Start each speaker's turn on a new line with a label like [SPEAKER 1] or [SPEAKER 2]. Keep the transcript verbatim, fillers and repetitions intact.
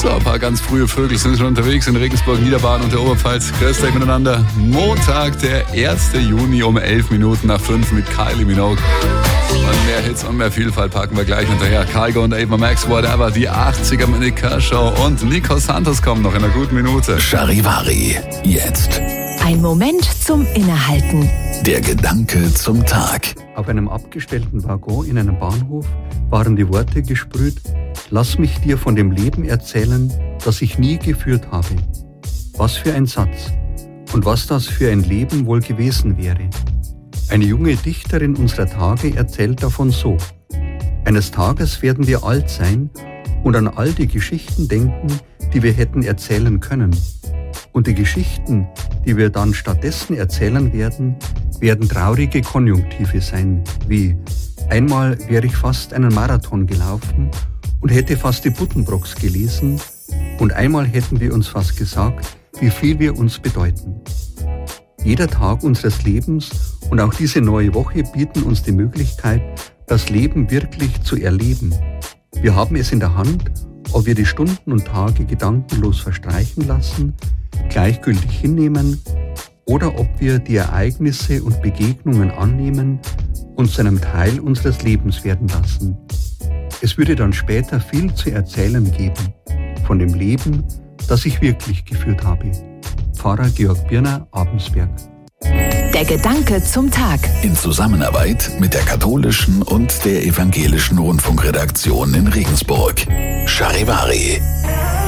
[SPEAKER 1] So, ein paar ganz frühe Vögel sind schon unterwegs in Regensburg, Niederbayern und der Oberpfalz. Grüßt euch miteinander. Montag, der erste Juni um elf Minuten nach fünf mit Kylie Minogue. Und mehr Hits und mehr Vielfalt packen wir gleich hinterher. Kygo und Ava Max, Whatever, die achtziger mit Nick Kershaw und Nico Santos kommen noch in einer guten Minute.
[SPEAKER 2] Charivari, jetzt.
[SPEAKER 3] Ein Moment zum Innehalten.
[SPEAKER 2] Der Gedanke zum Tag.
[SPEAKER 4] Auf einem abgestellten Waggon in einem Bahnhof waren die Worte gesprüht: Lass mich dir von dem Leben erzählen, das ich nie geführt habe. Was für ein Satz und was das für ein Leben wohl gewesen wäre. Eine junge Dichterin unserer Tage erzählt davon so: Eines Tages werden wir alt sein und an all die Geschichten denken, die wir hätten erzählen können. Und die Geschichten, die wir dann stattdessen erzählen werden, werden traurige Konjunktive sein, wie: Einmal wäre ich fast einen Marathon gelaufen und hätte fast die Buddenbrooks gelesen, und einmal hätten wir uns fast gesagt, wie viel wir uns bedeuten. Jeder Tag unseres Lebens und auch diese neue Woche bieten uns die Möglichkeit, das Leben wirklich zu erleben. Wir haben es in der Hand, ob wir die Stunden und Tage gedankenlos verstreichen lassen, gleichgültig hinnehmen, oder ob wir die Ereignisse und Begegnungen annehmen und zu einem Teil unseres Lebens werden lassen. Es würde dann später viel zu erzählen geben von dem Leben, das ich wirklich geführt habe. Pfarrer Georg Birner, Abensberg.
[SPEAKER 3] Der Gedanke zum Tag.
[SPEAKER 2] In Zusammenarbeit mit der katholischen und der evangelischen Rundfunkredaktion in Regensburg. Charivari.